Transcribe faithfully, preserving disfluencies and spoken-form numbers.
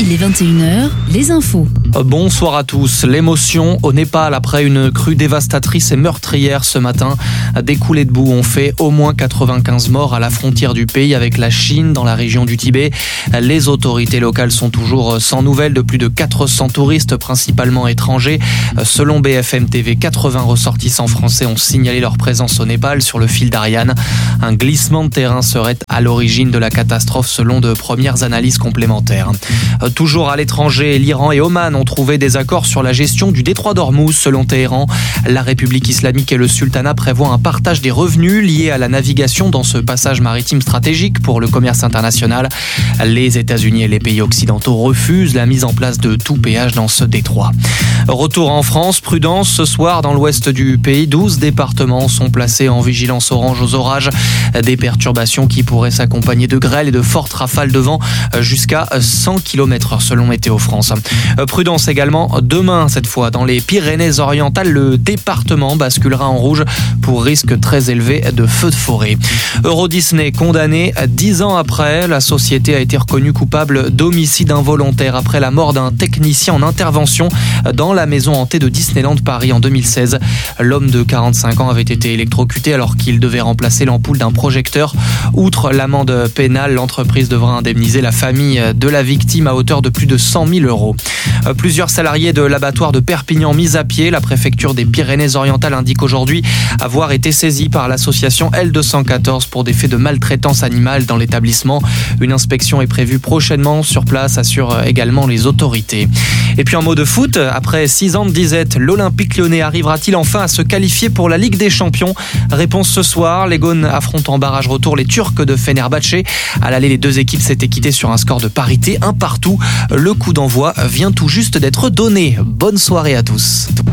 Il est vingt et une heures, les infos. Bonsoir à tous. L'émotion au Népal après une crue dévastatrice et meurtrière ce matin. Des coulées de boue ont fait au moins quatre-vingt-quinze morts à la frontière du pays avec la Chine dans la région du Tibet. Les autorités locales sont toujours sans nouvelles de plus de quatre cents touristes, principalement étrangers. Selon B F M T V, quatre-vingts ressortissants français ont signalé leur présence au Népal sur le fil d'Ariane. Un glissement de terrain serait à l'origine de la catastrophe selon de premières analyses complémentaires. Toujours à l'étranger, l'Iran et Oman ont trouvé des accords sur la gestion du détroit d'Ormuz selon Téhéran. La République islamique et le sultanat prévoient un partage des revenus liés à la navigation dans ce passage maritime stratégique pour le commerce international. Les États-Unis et les pays occidentaux refusent la mise en place de tout péage dans ce détroit. Retour en France, prudence ce soir dans l'ouest du pays. douze départements sont placés en vigilance orange aux orages. Des perturbations qui pourraient s'accompagner de grêle et de fortes rafales de vent jusqu'à cent kilomètres heure selon Météo France. Prudence également demain, cette fois dans les Pyrénées-Orientales, le département basculera en rouge pour risque très élevé de feux de forêt. Euro Disney condamné dix ans après, la société a été reconnue coupable d'homicide involontaire après la mort d'un technicien en intervention dans la maison hantée de Disneyland Paris en deux mille seize. L'homme de quarante-cinq ans avait été électrocuté alors qu'il devait remplacer l'ampoule d'un projecteur. Outre l'amende pénale, l'entreprise devra indemniser la famille de la victime à hauteur de plus de cent mille euros. Plusieurs salariés de l'abattoir de Perpignan mis à pied. La préfecture des Pyrénées-Orientales indique aujourd'hui avoir été saisie par l'association L deux cent quatorze pour des faits de maltraitance animale dans l'établissement. Une inspection est prévue prochainement sur place, assurent également les autorités. Et puis en mot de foot, après six ans de disette, l'Olympique Lyonnais arrivera-t-il enfin à se qualifier pour la Ligue des Champions? Réponse ce soir, les Gones affrontent en barrage retour les Turcs de Fenerbahçe. À l'aller, les deux équipes s'étaient quittées sur un score de parité, un partout. Le coup d'envoi vient tout juste d'être donné. Bonne soirée à tous.